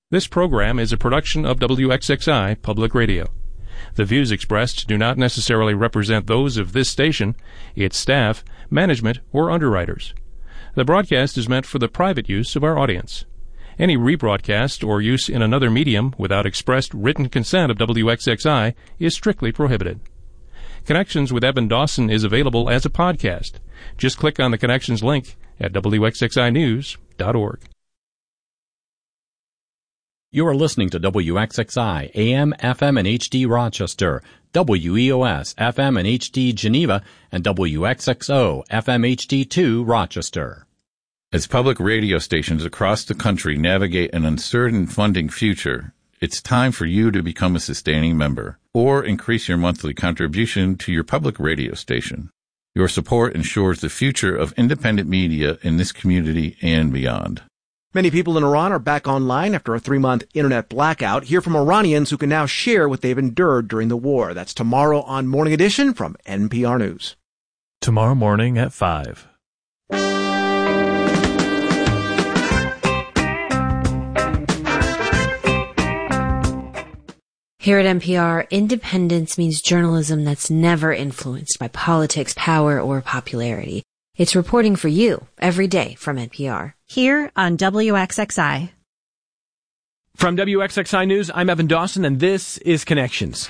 This program is a production of WXXI Public Radio. The views expressed do not necessarily represent those of this station, its staff, management, or underwriters. The broadcast is meant for the private use of our audience. Any rebroadcast or use in another medium without expressed written consent of WXXI is strictly prohibited. Connections with Evan Dawson is available as a podcast. Just click on the Connections link at WXXInews.org. You are listening to WXXI, AM, FM, and HD Rochester, WEOS, FM and HD Geneva, and WXXO, FM HD2 Rochester. As public radio stations across the country navigate an uncertain funding future, it's time for you to become a sustaining member or increase your monthly contribution to your public radio station. Your support ensures the future of independent media in this community and beyond. Many people in Iran are back online after a 3-month internet blackout. Hear from Iranians who can now share what they've endured during the war. That's tomorrow on Morning Edition from NPR News. Tomorrow morning at 5. Here at NPR, independence means journalism that's never influenced by politics, power, or popularity. It's reporting for you every day from NPR. Here on WXXI. From WXXI News, I'm Evan Dawson, and this is Connections.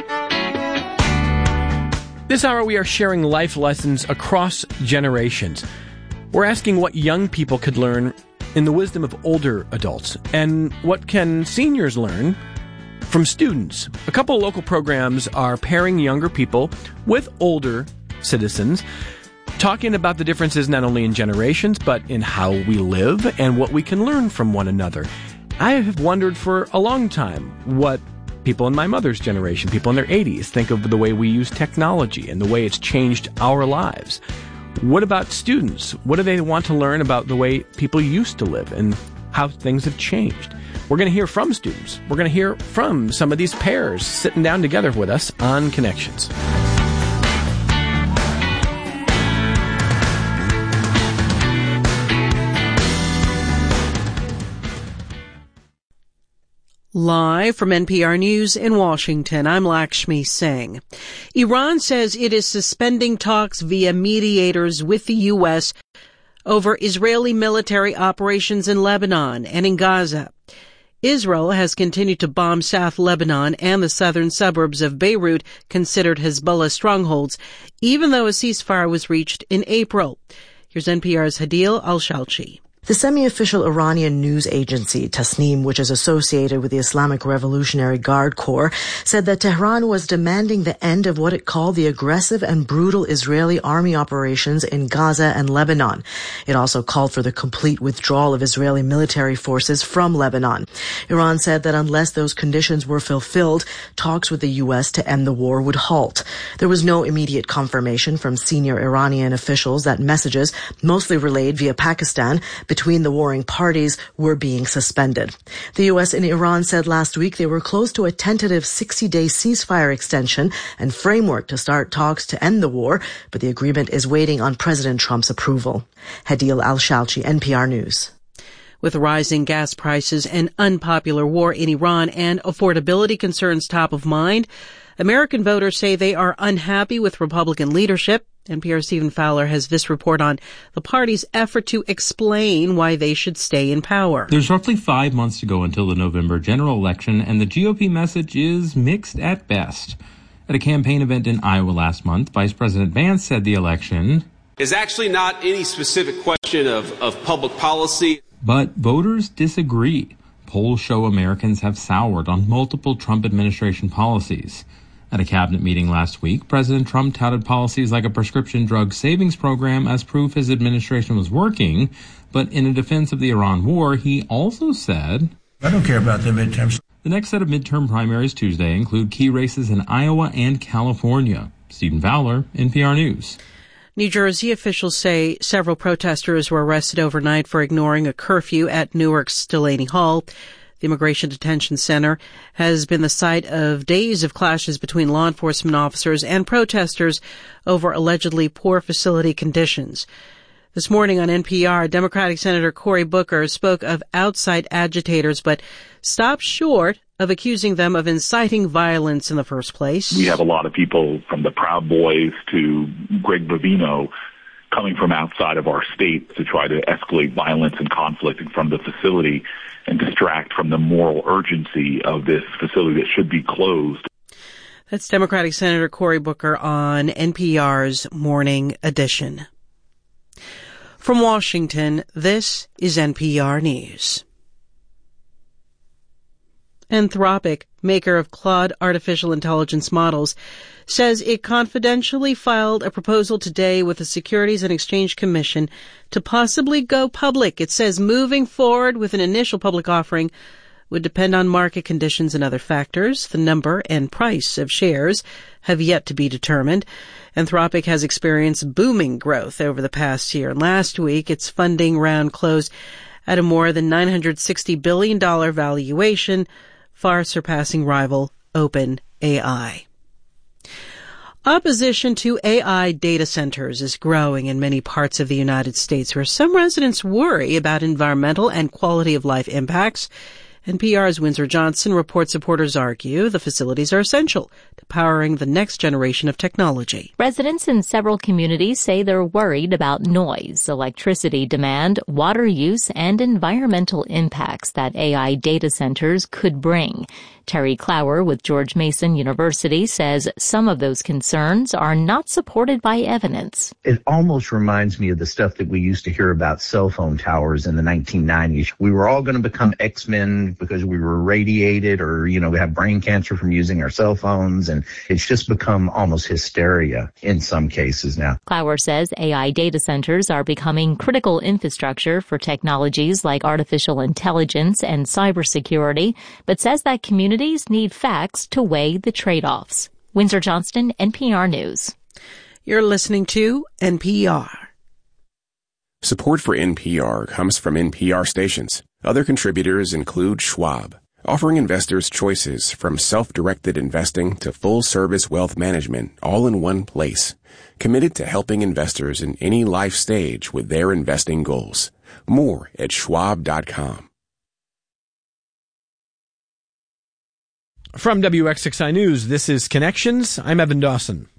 This hour, we are sharing life lessons across generations. We're asking what young people could learn in the wisdom of older adults, and what can seniors learn from students. A couple of local programs are pairing younger people with older citizens, talking about the differences not only in generations, but in how we live and what we can learn from one another. I have wondered for a long time what people in my mother's generation, people in their 80s, think of the way we use technology and the way it's changed our lives. What about students? What do they want to learn about the way people used to live and how things have changed? We're going to hear from students. We're going to hear from some of these pairs sitting down together with us on Connections. Live from NPR News in Washington, I'm Lakshmi Singh. Iran says it is suspending talks via mediators with the U.S. over Israeli military operations in Lebanon and in Gaza. Israel has continued to bomb South Lebanon and the southern suburbs of Beirut, considered Hezbollah strongholds, even though a ceasefire was reached in April. Here's NPR's Hadil Al-Shalchi. The semi-official Iranian news agency, Tasnim, which is associated with the Islamic Revolutionary Guard Corps, said that Tehran was demanding the end of what it called the aggressive and brutal Israeli army operations in Gaza and Lebanon. It also called for the complete withdrawal of Israeli military forces from Lebanon. Iran said that unless those conditions were fulfilled, talks with the U.S. to end the war would halt. There was no immediate confirmation from senior Iranian officials that messages, mostly relayed via Pakistan, between the warring parties were being suspended. The U.S. and Iran said last week they were close to a tentative 60-day ceasefire extension and framework to start talks to end the war, but the agreement is waiting on President Trump's approval. Hadil Al-Shalchi, NPR News. With rising gas prices, an unpopular war in Iran, and affordability concerns top of mind, American voters say they are unhappy with Republican leadership. NPR's Stephen Fowler has this report on the party's effort to explain why they should stay in power. There's roughly 5 months to go until the November general election, and the GOP message is mixed at best. At a campaign event in Iowa last month, Vice President Vance said the election is actually not any specific question of public policy. But voters disagree. Polls show Americans have soured on multiple Trump administration policies. At a cabinet meeting last week, President Trump touted policies like a prescription drug savings program as proof his administration was working. But in a defense of the Iran war, he also said, I don't care about the midterms. The next set of midterm primaries Tuesday include key races in Iowa and California. Stephen Fowler, NPR News. New Jersey officials say several protesters were arrested overnight for ignoring a curfew at Newark's Delaney Hall. The Immigration Detention Center has been the site of days of clashes between law enforcement officers and protesters over allegedly poor facility conditions. This morning on NPR, Democratic Senator Cory Booker spoke of outside agitators, but stopped short of accusing them of inciting violence in the first place. We have a lot of people from the Proud Boys to Greg Bovino coming from outside of our state to try to escalate violence and conflict in front of the facility and distract from the moral urgency of this facility that should be closed. That's Democratic Senator Cory Booker on NPR's Morning Edition. From Washington, this is NPR News. Anthropic, maker of Claude artificial intelligence models, says it confidentially filed a proposal today with the Securities and Exchange Commission to possibly go public. It says moving forward with an initial public offering would depend on market conditions and other factors. The number and price of shares have yet to be determined. Anthropic has experienced booming growth over the past year. Last week, its funding round closed at a more than $960 billion valuation, far surpassing rival OpenAI. Opposition to AI data centers is growing in many parts of the United States, where some residents worry about environmental and quality of life impacts. NPR's Windsor Johnson reports supporters argue the facilities are essential to powering the next generation of technology. Residents in several communities say they're worried about noise, electricity demand, water use, and environmental impacts that AI data centers could bring. Terry Clower with George Mason University says some of those concerns are not supported by evidence. It almost reminds me of the stuff that we used to hear about cell phone towers in the 1990s. We were all going to become X-Men because we were radiated or, we have brain cancer from using our cell phones, and it's just become almost hysteria in some cases now. Clower says AI data centers are becoming critical infrastructure for technologies like artificial intelligence and cybersecurity, but says that communities need facts to weigh the trade-offs. Windsor Johnston, NPR News. You're listening to NPR. Support for NPR comes from NPR stations. Other contributors include Schwab, offering investors choices from self-directed investing to full-service wealth management all in one place. Committed to helping investors in any life stage with their investing goals. More at schwab.com. From WXXI News, this is Connections. I'm Evan Dawson.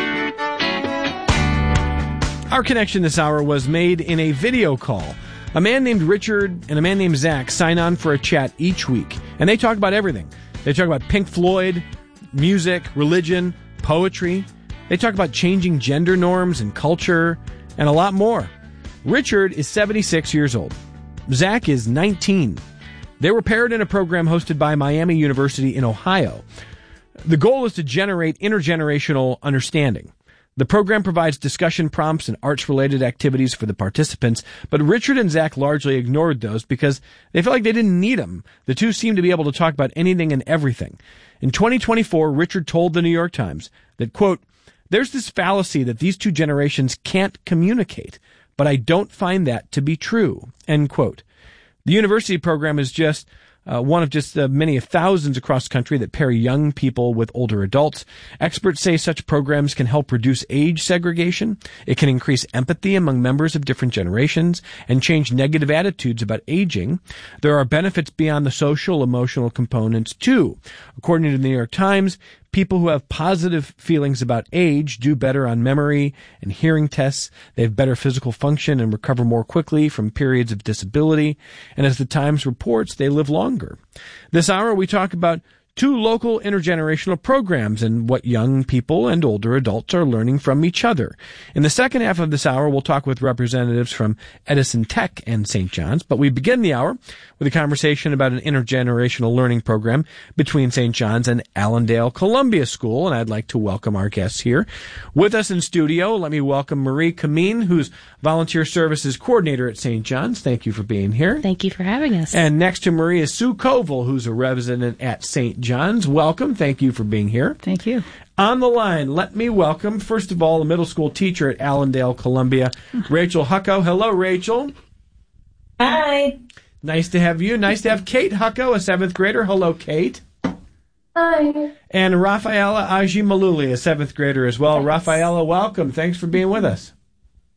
Our connection this hour was made in a video call. A man named Richard and a man named Zach sign on for a chat each week, and they talk about everything. They talk about Pink Floyd, music, religion, poetry. They talk about changing gender norms and culture, and a lot more. Richard is 76 years old. Zach is 19. They were paired in a program hosted by Miami University in Ohio. The goal is to generate intergenerational understanding. The program provides discussion prompts and arts-related activities for the participants, but Richard and Zach largely ignored those because they felt like they didn't need them. The two seemed to be able to talk about anything and everything. In 2024, Richard told the New York Times that, quote, "There's this fallacy that these two generations can't communicate, but I don't find that to be true," end quote. The university program is just one of just many thousands across the country that pair young people with older adults. Experts say such programs can help reduce age segregation. It can increase empathy among members of different generations and change negative attitudes about aging. There are benefits beyond the social, emotional components, too. According to the New York Times, people who have positive feelings about age do better on memory and hearing tests. They have better physical function and recover more quickly from periods of disability. And as the Times reports, they live longer. This hour, we talk about two local intergenerational programs and what young people and older adults are learning from each other. In the second half of this hour, we'll talk with representatives from Edison Tech and St. John's, but we begin the hour with a conversation about an intergenerational learning program between St. John's and Allendale Columbia School, and I'd like to welcome our guests here. With us in studio, let me welcome Marie Kameen, who's Volunteer Services Coordinator at St. John's. Thank you for being here. Thank you for having us. And next to Marie is Sue Koval, who's a resident at St. John's. Welcome. Thank you for being here. Thank you. On the line, let me welcome, first of all, a middle school teacher at Allendale Columbia, Rachel Hucko. Hello, Rachel. Hi. Nice to have you. Nice to have Kate Hucko, a 7th grader. Hello, Kate. Hi. And Rafaela Aji Maluli, a 7th grader as well. Yes. Rafaela, welcome. Thanks for being with us.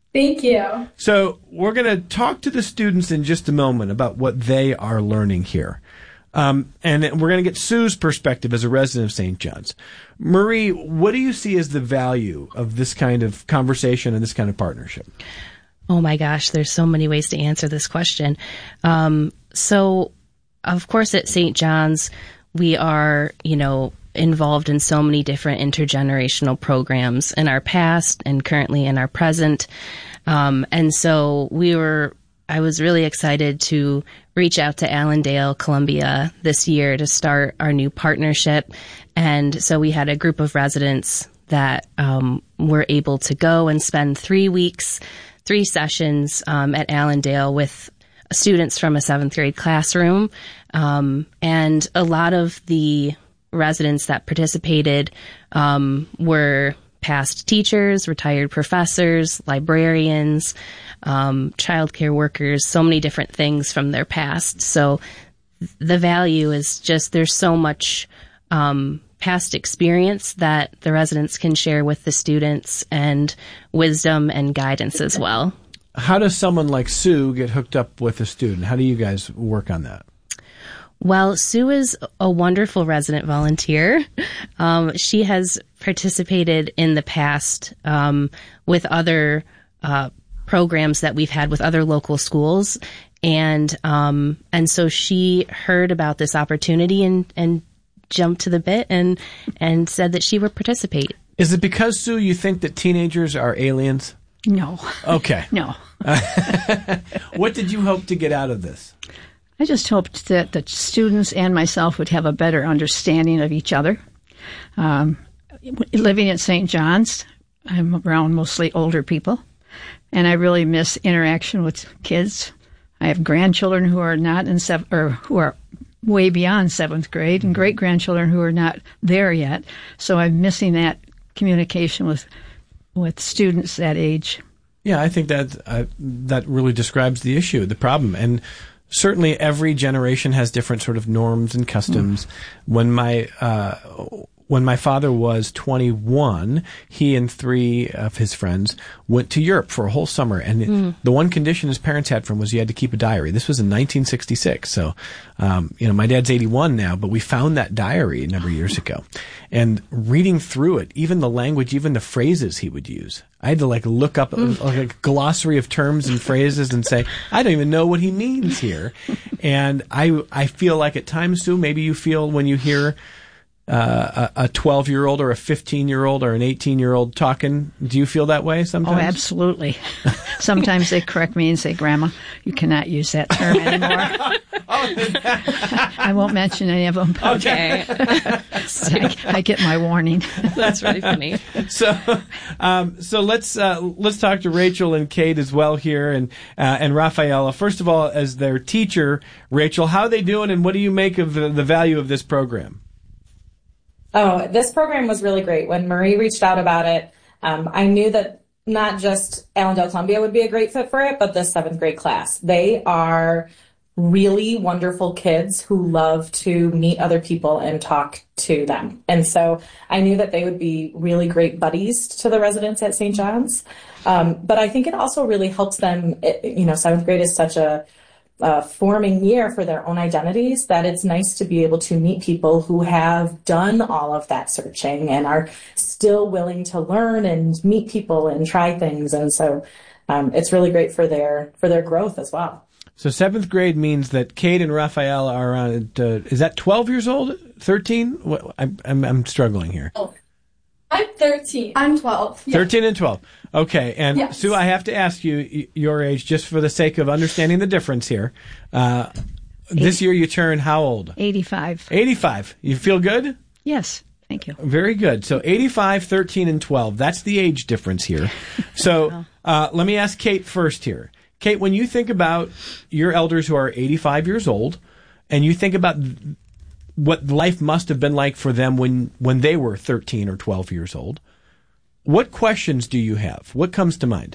Thank you. So we're going to talk to the students in just a moment about what they are learning here. And we're going to get Sue's perspective as a resident of St. John's. Marie, what do you see as the value of this kind of conversation and this kind of partnership? Oh my gosh, there's so many ways to answer this question. So, of course, at St. John's, we are, involved in so many different intergenerational programs in our past and currently in our present. And so I was really excited to reach out to Allendale, Columbia this year to start our new partnership. And so we had a group of residents that were able to go and spend 3 weeks, 3 sessions at Allendale with students from a 7th grade classroom. And a lot of the residents that participated were past teachers, retired professors, librarians, childcare workers, so many different things from their past. So the value is just there's so much past experience that the residents can share with the students and wisdom and guidance as well. How does someone like Sue get hooked up with a student? How do you guys work on that? Well, Sue is a wonderful resident volunteer. She has participated in the past with other programs that we've had with other local schools, and so she heard about this opportunity and jumped to the bit and said that she would participate. Is it because, Sue, you think that teenagers are aliens? No. Okay. No. What did you hope to get out of this? I just hoped that the students and myself would have a better understanding of each other. Living at St. John's, I'm around mostly older people, and I really miss interaction with kids. I have grandchildren who are not in who are way beyond 7th grade, and great-grandchildren who are not there yet. So I'm missing that communication with students that age. Yeah, I think that really describes the issue, the problem, and certainly every generation has different sort of norms and customs. When my father was 21, he and 3 of his friends went to Europe for a whole summer. And the one condition his parents had for him was he had to keep a diary. This was in 1966. So, my dad's 81 now, but we found that diary a number of years ago. And reading through it, even the language, even the phrases he would use, I had to look up a glossary of terms and phrases and say, I don't even know what he means here. And I feel like at times, Sue, maybe you feel when you hear a 12-year-old or a 15-year-old or an 18-year-old talking. Do you feel that way sometimes? Oh, absolutely. Sometimes they correct me and say, Grandma, you cannot use that term anymore. I won't mention any of them. Okay. I get my warning. That's really funny. So let's talk to Rachel and Kate as well here, and Rafaela. First of all, as their teacher, Rachel, how are they doing, and what do you make of the value of this program? Oh, this program was really great. When Marie reached out about it, I knew that not just Allendale Columbia would be a great fit for it, but the 7th grade class. They are really wonderful kids who love to meet other people and talk to them. And so I knew that they would be really great buddies to the residents at St. John's. But I think it also really helps them, 7th grade is such a forming year for their own identities, that it's nice to be able to meet people who have done all of that searching and are still willing to learn and meet people and try things. And so it's really great for their growth as well. So 7th grade means that Kate and Raphael are around, is that 12 years old? 13? I'm struggling here. Oh, I'm 13. I'm 12. 13 and 12. Okay. And yes. Sue, I have to ask you your age just for the sake of understanding the difference here. This year you turn how old? 85. 85. You feel good? Yes. Thank you. Very good. So 85, 13, and 12. That's the age difference here. So let me ask Kate first here. Kate, when you think about your elders who are 85 years old, and you think about what life must have been like for them when they were 13 or 12 years old, what questions do you have? What comes to mind?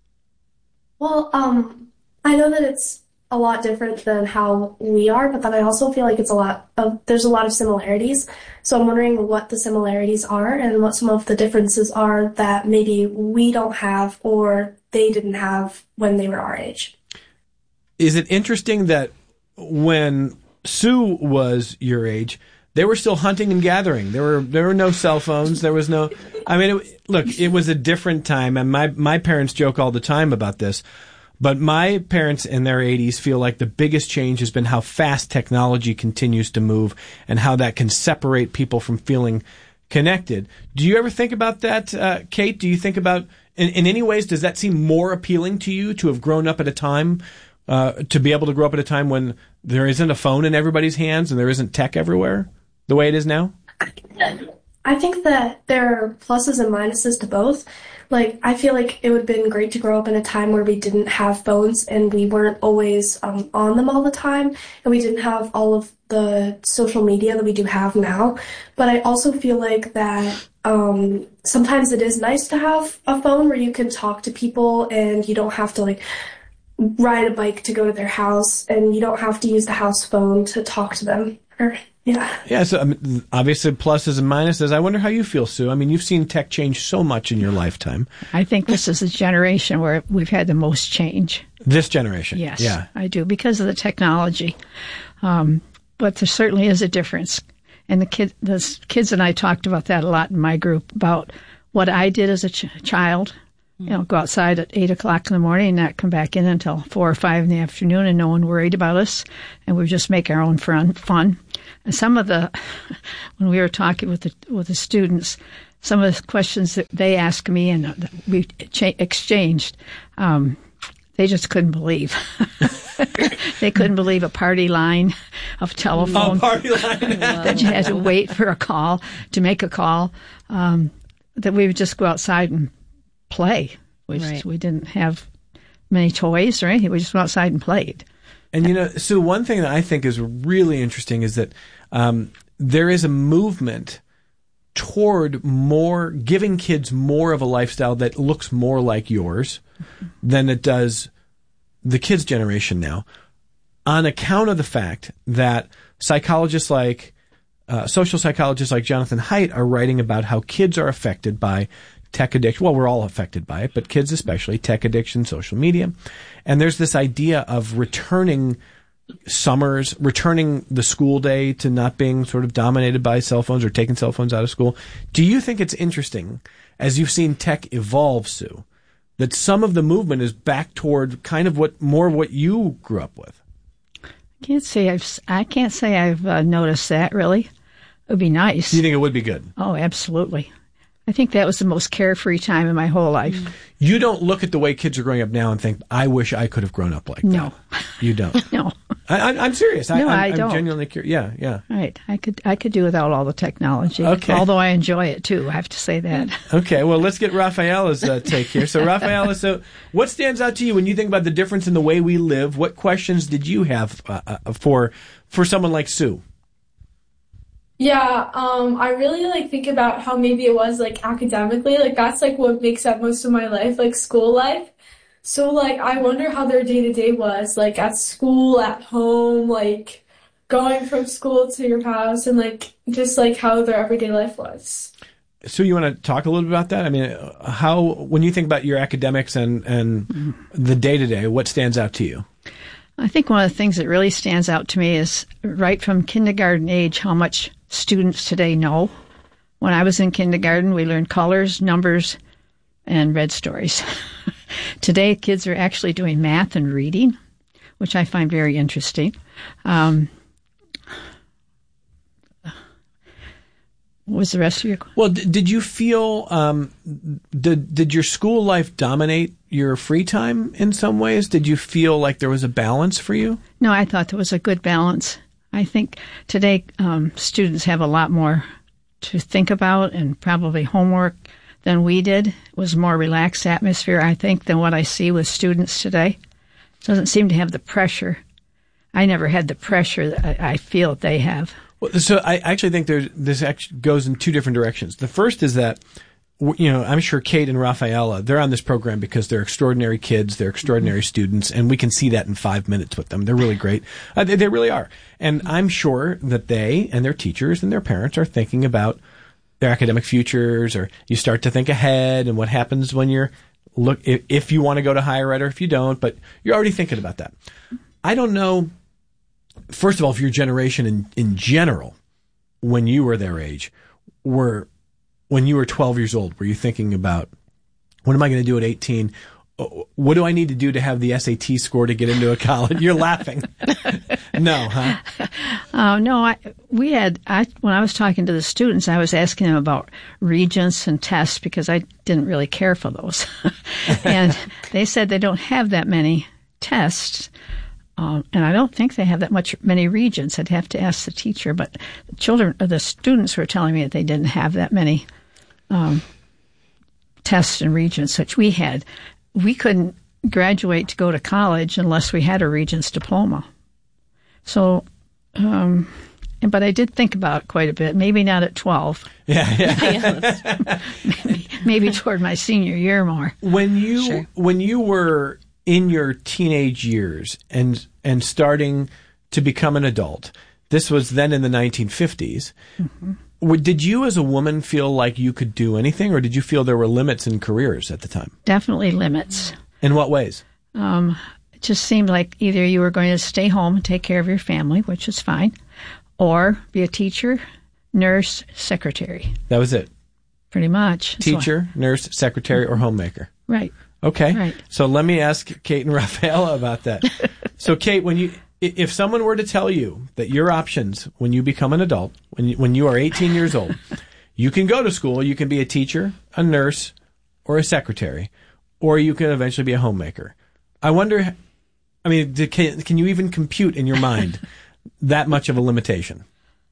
Well, I know that it's a lot different than how we are, but then I also feel like there's a lot of similarities. So I'm wondering what the similarities are and what some of the differences are that maybe we don't have or they didn't have when they were our age. Is it interesting that when Sue was your age, they were still hunting and gathering? There were no cell phones. There was no. I mean, it was a different time, and my parents joke all the time about this. But my parents in their 80s feel like the biggest change has been how fast technology continues to move and how that can separate people from feeling connected. Do you ever think about that, Kate? Do you think about, in any ways, does that seem more appealing to you to have grown up at a time, to be able to grow up at a time when there isn't a phone in everybody's hands and there isn't tech everywhere the way it is now? I think that there are pluses and minuses to both. Like, I feel like it would have been great to grow up in a time where we didn't have phones and we weren't always on them all the time, and we didn't have all of the social media that we do have now. But I also feel like that sometimes it is nice to have a phone where you can talk to people and you don't have to, like, ride a bike to go to their house, and you don't have to use the house phone to talk to them. Yeah, so obviously pluses and minuses. I wonder how you feel, Sue. I mean, you've seen tech change so much in your lifetime. I think this is a generation where we've had the most change. This generation? Yes, yeah. I do, because of the technology. But there certainly is a difference. And the kids and I talked about that a lot in my group, about what I did as a child. You know, go outside at 8 o'clock in the morning and not come back in until 4 or 5 in the afternoon, and no one worried about us, and we just make our own fun. And some of when we were talking with the students, some of the questions that they asked me and we exchanged, they just couldn't believe. They couldn't believe a party line of telephone. Oh, party line. That you had to wait for a call to make a call. That we would just go outside and play. We didn't have many toys or anything. We just went outside and played. And, you know, Sue, one thing that I think is really interesting is that there is a movement toward giving kids more of a lifestyle that looks more like yours than it does the kids' generation now, on account of the fact that psychologists like, social psychologists like Jonathan Haidt are writing about how kids are affected by tech addiction. Well, we're all affected by it, but kids especially, tech addiction, social media. And there's this idea of returning summers, returning the school day to not being sort of dominated by cell phones or taking cell phones out of school. Do you think it's interesting, as you've seen tech evolve, Sue, that some of the movement is back toward kind of what you grew up with? I can't say I've noticed that, really. It would be nice. Do you think it would be good? Oh, absolutely. I think that was the most carefree time in my whole life. You don't look at the way kids are growing up now and think, I wish I could have grown up like that. No. You don't? No. I'm serious. No, I I'm don't. genuinely curious. Yeah. Right. I could do without all the technology. Okay. Although I enjoy it, too. I have to say that. Okay. Well, let's get Rafaela's take here. So, Rafaela, what stands out to you when you think about the difference in the way we live? What questions did you have for someone like Sue? Yeah, I really think about how maybe it was academically, that's what makes up most of my life, school life. So I wonder how their day-to-day was, at school, at home, going from school to your house, and just how their everyday life was. So you want to talk a little bit about that? I mean, when you think about your academics and the day-to-day, what stands out to you? I think one of the things that really stands out to me is right from kindergarten age how much students today know. When I was in kindergarten, we learned colors, numbers, and read stories. Today, kids are actually doing math and reading, which I find very interesting. What was the rest of your question? Well, did you feel, did your school life dominate your free time in some ways? Did you feel like there was a balance for you? No, I thought there was a good balance. I think today students have a lot more to think about and probably homework than we did. It was a more relaxed atmosphere, I think, than what I see with students today. It doesn't seem to have the pressure. I never had the pressure that I feel that they have. Well, so I actually think this actually goes in two different directions. The first is that, I'm sure Kate and Rafaela, they're on this program because they're extraordinary kids, they're extraordinary students, and we can see that in 5 minutes with them. They're really great. They really are. And I'm sure that they and their teachers and their parents are thinking about their academic futures, or you start to think ahead and what happens when you're look if you want to go to higher ed or if you don't, but you're already thinking about that. I don't know, first of all, if your generation in general, when you were their age, when you were 12 years old, were you thinking about, what am I going to do at 18? What do I need to do to have the SAT score to get into a college? You're laughing. No, huh? No, when I was talking to the students, I was asking them about regents and tests because I didn't really care for those. And they said they don't have that many tests. And I don't think they have many regents. I'd have to ask the teacher, but the students were telling me that they didn't have that many tests and regents, which we had. We couldn't graduate to go to college unless we had a regent's diploma. So, but I did think about it quite a bit. Maybe not at 12. Yeah. maybe toward my senior year more. When you were in your teenage years and starting to become an adult, this was then in the 1950s. Mm-hmm. Did you as a woman feel like you could do anything, or did you feel there were limits in careers at the time? Definitely limits. In what ways? It just seemed like either you were going to stay home and take care of your family, which is fine, or be a teacher, nurse, secretary. That was it? Pretty much. Teacher, nurse, secretary, or homemaker. Right. Okay. Right. So let me ask Kate and Rafaela about that. So Kate, if someone were to tell you that your options when you become an adult, when you are 18 years old, you can go to school, you can be a teacher, a nurse, or a secretary, or you can eventually be a homemaker. I wonder, can you even compute in your mind that much of a limitation?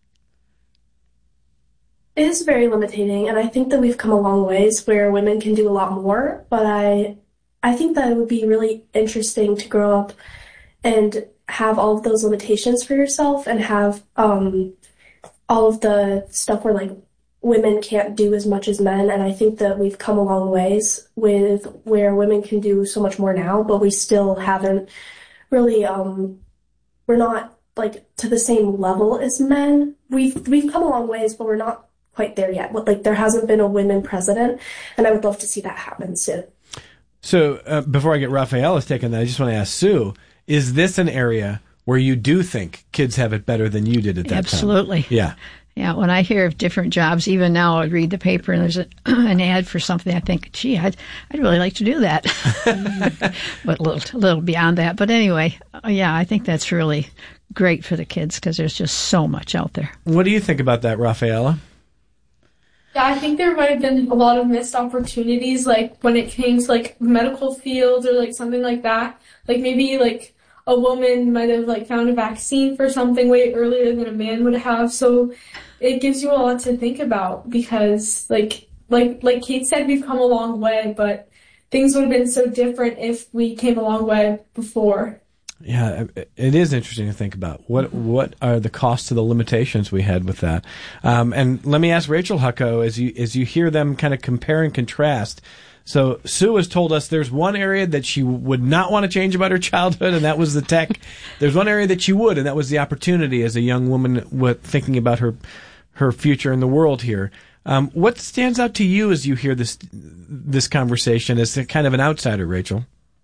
It is very limiting, and I think that we've come a long ways where women can do a lot more, but I think that it would be really interesting to grow up and have all of those limitations for yourself and have all of the stuff where like women can't do as much as men. And I think that we've come a long ways with where women can do so much more now, but we still haven't really, we're not like to the same level as men. We've come a long ways, but we're not quite there yet. Like there hasn't been a women president, and I would love to see that happen soon. So before I get Rafaela's take on that, I just want to ask Sue, is this an area where you do think kids have it better than you did at that Absolutely. time? Yeah. Yeah, when I hear of different jobs, even now I read the paper and there's an ad for something, I think, gee, I'd really like to do that. But a little beyond that. But anyway, yeah, I think that's really great for the kids because there's just so much out there. What do you think about that, Rafaela? Yeah, I think there might have been a lot of missed opportunities, like when it came to like medical fields or like something like that. Like maybe like a woman might have like found a vaccine for something way earlier than a man would have. So it gives you a lot to think about because like Kate said, we've come a long way, but things would have been so different if we came a long way before. Yeah, it is interesting to think about. What are the costs of the limitations we had with that? And let me ask Rachel Hucko, as you hear them kind of compare and contrast. So Sue has told us there's one area that she would not want to change about her childhood, and that was the tech. There's one area that she would, and that was the opportunity as a young woman with thinking about her future in the world here. What stands out to you as you hear this conversation as a kind of an outsider, Rachel?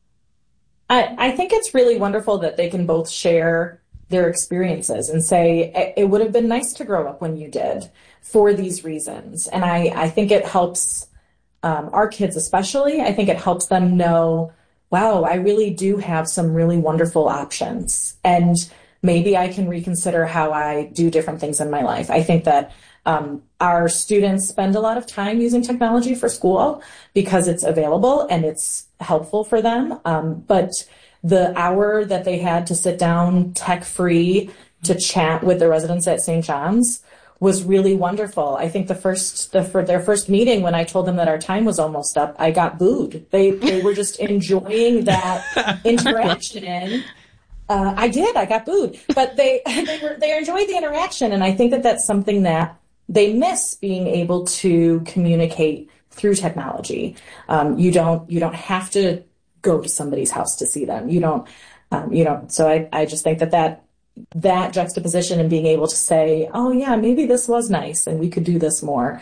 I think it's really wonderful that they can both share their experiences and say, it would have been nice to grow up when you did for these reasons. And I think it helps our kids especially. I think it helps them know, wow, I really do have some really wonderful options. And maybe I can reconsider how I do different things in my life. I think that our students spend a lot of time using technology for school because it's available and it's helpful for them. But the hour that they had to sit down tech-free to chat with the residents at St. John's was really wonderful. I think for their first meeting, when I told them that our time was almost up, I got booed. They were just enjoying that interaction. I got booed, but they enjoyed the interaction. And I think that that's something that they miss, being able to communicate through technology. You don't have to go to somebody's house to see them. You don't. So I just think that juxtaposition and being able to say, oh yeah, maybe this was nice and we could do this more.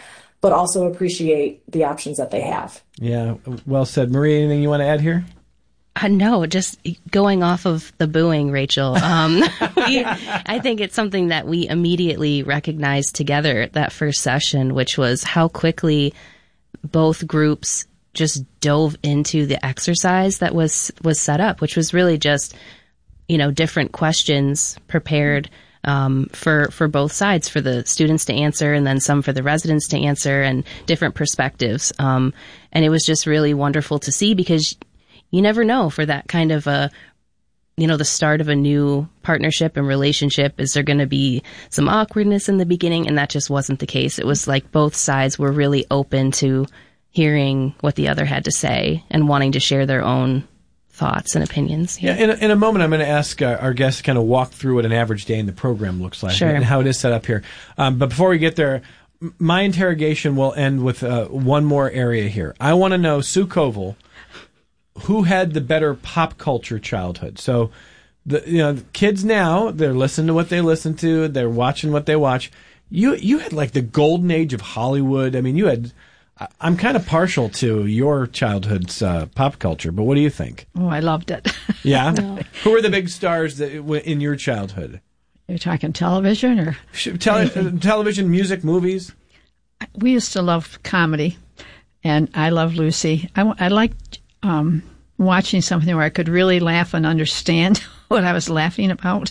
but also appreciate the options that they have. Yeah, well said. Marie, anything you want to add here? No, just going off of the booing, Rachel. I think it's something that we immediately recognized together at that first session, which was how quickly both groups just dove into the exercise that was set up, which was really just, different questions prepared for both sides, for the students to answer and then some for the residents to answer, and different perspectives. And it was just really wonderful to see, because you never know for that kind of the start of a new partnership and relationship. Is there going to be some awkwardness in the beginning? And that just wasn't the case. It was like both sides were really open to hearing what the other had to say and wanting to share their own thoughts and opinions. Yeah, in a moment, I'm going to ask our guests to kind of walk through what an average day in the program looks like, sure, and how it is set up here. But before we get there, my interrogation will end with one more area here. I want to know, Sue Koval, who had the better pop culture childhood? So, the kids now, they're listening to what they listen to, they're watching what they watch. You had like the golden age of Hollywood. I mean, you had. I'm kind of partial to your childhood's pop culture, but what do you think? Oh, I loved it. Yeah? No. Who were the big stars in your childhood? You're talking television or? Television, music, movies? We used to love comedy, and I Love Lucy. I liked watching something where I could really laugh and understand what I was laughing about.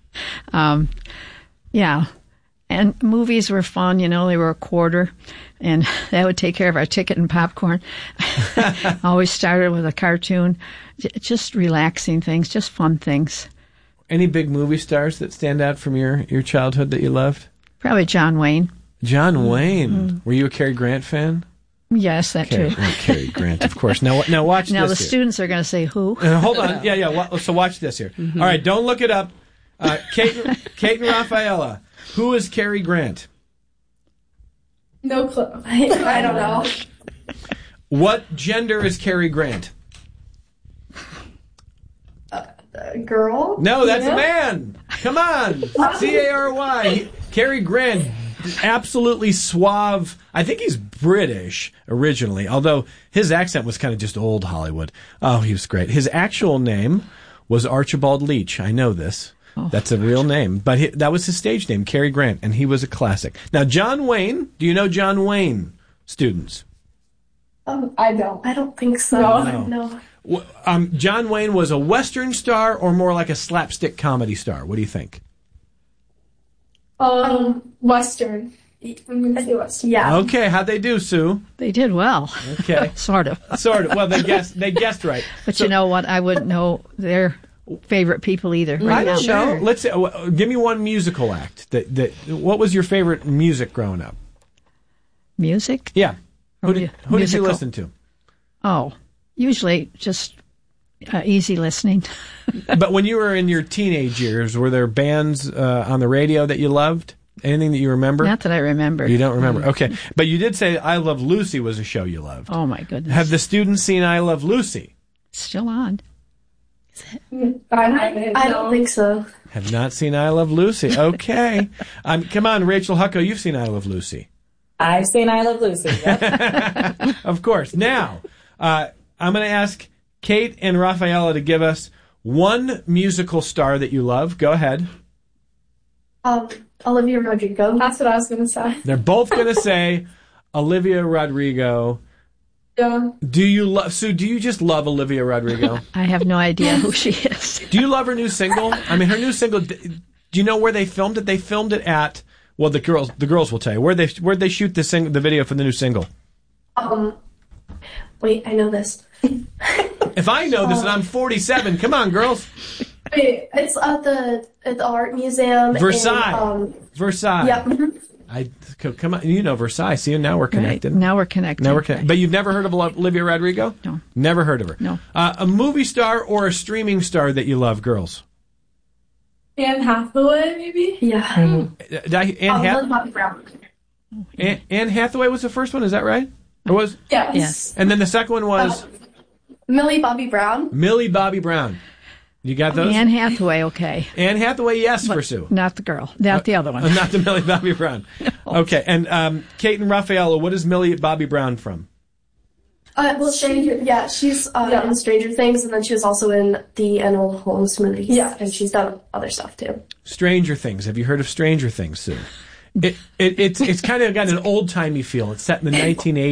Yeah. And movies were fun, they were a quarter, and that would take care of our ticket and popcorn. Always started with a cartoon, just relaxing things, just fun things. Any big movie stars that stand out from your childhood that you loved? Probably John Wayne. John Wayne. Mm-hmm. Were you a Cary Grant fan? Yes, that too. Cary Grant, of course. Now watch this. Now the here. Students are going to say who? Hold on. Yeah. So watch this here. Mm-hmm. All right, don't look it up. Kate and Rafaela. Who is Cary Grant? No clue. I don't know. What gender is Cary Grant? Girl? No, that's a man. Come on. Cary. Cary Grant, absolutely suave. I think he's British originally, although his accent was kind of just old Hollywood. Oh, he was great. His actual name was Archibald Leach. I know this. Oh, that's a real name. But that was his stage name, Cary Grant, and he was a classic. Now, John Wayne, do you know John Wayne, students? I don't. I don't think so. No. John Wayne was a Western star or more like a slapstick comedy star? What do you think? Western. I'm going to say Western. Yeah. Okay, how'd they do, Sue? They did well. Okay. Sort of. Well, they guessed right. But you know what? I wouldn't know their favorite people either. Right now. Sure. Let's give me one musical act. What was your favorite music growing up? Music? Yeah. Who did you listen to? Oh, usually just easy listening. But when you were in your teenage years, were there bands on the radio that you loved? Anything that you remember? Not that I remember. You don't remember? Okay. But you did say I Love Lucy was a show you loved. Oh, my goodness. Have the students seen I Love Lucy? It's still on. I don't think so. Have not seen I Love Lucy. Okay. Come on, Rachel Hucko, you've seen I Love Lucy. I've seen I Love Lucy. Yep. Of course. Now, I'm going to ask Kate and Rafaela to give us one musical star that you love. Go ahead. Olivia Rodrigo. That's what I was going to say. They're both going to say Olivia Rodrigo. Yeah. Do you just love Olivia Rodrigo? I have no idea who she is. Do you love her new single? I mean, her new single, do you know where they filmed it? They filmed it at, well, the girls will tell you. Where'd they shoot the video for the new single? Wait, I know this. If I know this and I'm 47, come on, girls. Wait, it's at the art museum. Versailles. Versailles. Yep. Come on, you know Versailles. See, now we're connected. Right. Now we're connected. But you've never heard of Olivia Rodrigo? No. Never heard of her? No. A movie star or a streaming star that you love, girls? Anne Hathaway, maybe? Yeah. Anne Hathaway was the first one, is that right? Or was? Yes. And then the second one was? Millie Bobby Brown. Millie Bobby Brown. You got those? Anne Hathaway, okay. Anne Hathaway, yes, But for Sue. Not the girl. Not the other one. Not the Millie Bobby Brown. Okay, and Kate and Raffaella, what is Millie Bobby Brown from? Well, she's in Stranger Things, and then she was also in the Enola Holmes movies. Yeah, and she's done other stuff too. Stranger Things. Have you heard of Stranger Things, Sue? It's kind of got an old-timey feel. It's set in the 1980s.